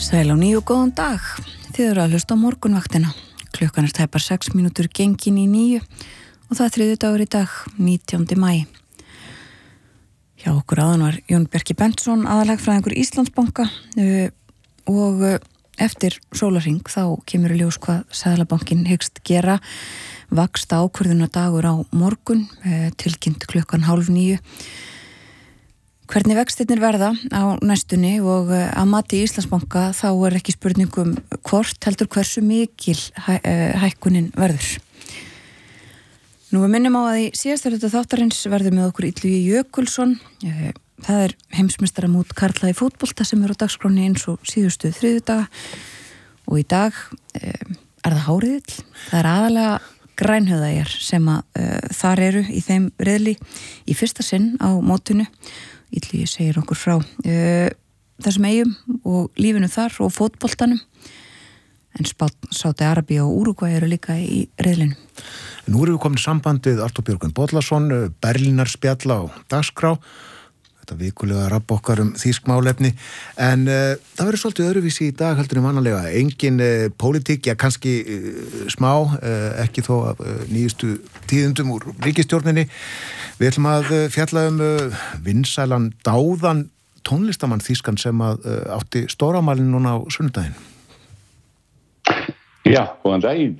Sæl á ný og góðan dag. Þið eru að hlusta á morgunvaktina. Klukkan er tæpar 6 mínútur gengin í 9 og það er þriðjudagur í dag, 19. maí. Hjá okkur áðan var Jón Bjarki Bentsson, aðalhagfræðingur Íslandsbanka og eftir sólarhring þá kemur í ljós hvað Seðlabankinn hyggst gera. Vaxta ákvörðunardagur á morgun, tilkynnt klukkan 8:30. Hvernig vextirnir verða á næstunni og að mati Íslandsbanka þá er ekki spurningum hvort heldur hversu mikil hækkunin verður. Nú við minnum á að í síðasta hluta þáttarins verður með okkur Illugi Jökulsson. Það er heimsmeistaramót karla í fótbolta sem er á dagskráni eins og síðustu þriðjudaga og í dag er það háriðill. Það er aðalega grænhöfðæjar sem þar eru í þeim riðli í fyrsta sinn á mótinu. Illugi segir okkur frá þessum eigum og lífinu þar og fótboltanum, en Sádi-Arabía og Úrúgvæ eru líka í riðlinu. Nú erum við komin sambandið Arthur Björgvin Bollason, Berlínar spjalla á dagskrá, þetta vikulega rapp okkar þýsk málefni, en það verður svolítið öðruvísi í dag heldur vanalega, engin pólitík, já kannski smá, ekki þó af nýjustu tíðindum úr ríkisstjórninni. Við ætlum að fjalla vinsælan dáðan tónlistamann þýskan sem átti stóramælinn núna á sunnudaginn. Já, góðan daginn.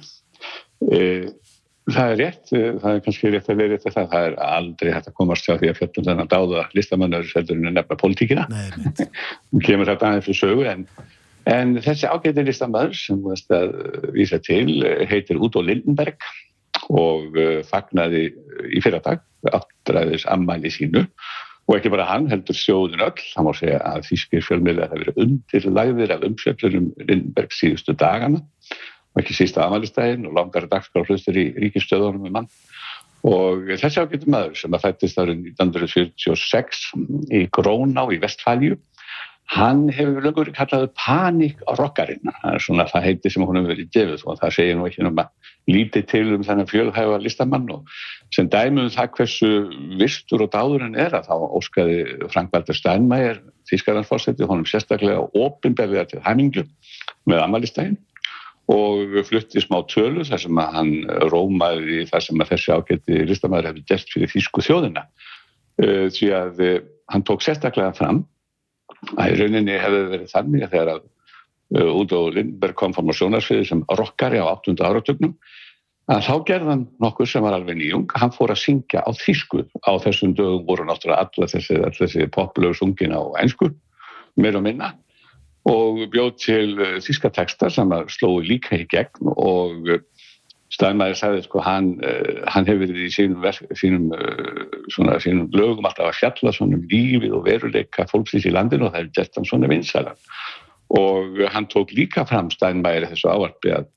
Það er rétt, það er kannski rétt að vera rétt að það er aldrei hægt að komast hjá því að fjalla þennan dáða listamannur heldur en að nefna pólitíkina. Nei. Kemur þetta aðeins fyrir sögu, en þessi ágæti listamannur sem þú að vísa til heitir Udo Lindenberg og fagnaði í fyrradag áttræðis afmæli sínu og ekki bara hann heldur þjóðin öll. Það má segja að þýskir fjölmiðlar hafa verið undirlagðir af umfjöllunum Lindenberg síðustu dagana og ekki sísta afmælistaginn og langar dagskrárhlustir í ríkisstöðunum mann. Og þessi ágæti maður sem fæddist árið 1946 í Gróná í Vestfalíu, hann hefur lengur kallaður panikkrokkarinn. Það er svona það heiti sem hún hefur verið gefið og það segir nú ekki nema lítið til þennan fjölhæfa listamann og sem dæmi það hversu virtur og dáður hann að þá óskaði Frank-Walter Steinmeier, Þýskalandsforseti, honum sérstaklega opinberlega til hamingju með afmælisdaginn og flutti smá tölu þar sem hann rómaði það sem þessi ágæti listamaður hefði gert fyrir þýsku þjóðina. Því að hann tók sérstaklega fram að í rauninni hefði verið þannig að þegar Udo Lindenberg kom fram á sjónarsviði sem rockari á 8. áratugnum að þá gerði hann nokkuð sem var alveg nýjung. Hann fór að syngja á þýsku. Á þessum dögum voru náttúrulega allar þessi poplögu sungin á ensku, meira og minna, og bjóð til þýska texta sem slói líka í gegn og Steinmeier sagði hann hefur verið í sínum lögum alltaf að fjalla svona lífið og veruleika fólksins í landinu og það er gert hann svona vinsælan. Og hann tók líka fram Steinmeier þessu ávarpi að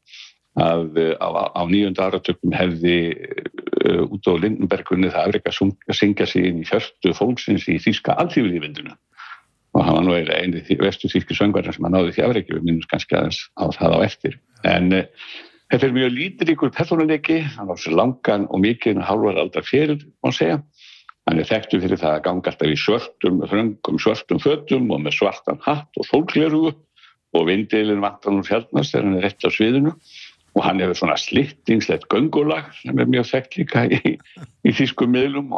á 9. áratugnum hefði Udo Lindenberg unnið það afrek að syngja sig inn í hjörtu fólksins í þýska alþýðulífinu. Og hann var nú eiginlega eini vestu þýski söngvarinn sem hann náði því afreki, við minnumst kannski aðeins á það á eftir. En þetta er mjög lítilríkur persónuleiki, hann var svo langan og mikið hálfar aldar fyrir, má segja. Hann er þekktur fyrir það að ganga alltaf í þröngum svörtum fötum og með svartan hatt og sólglerugu og vindilin vantar hann fjaldnast þegar hann er rétt á sviðinu. Og hann hefur svona slittingslegt göngulag sem er mjög þekkt líka í þýskum miðlum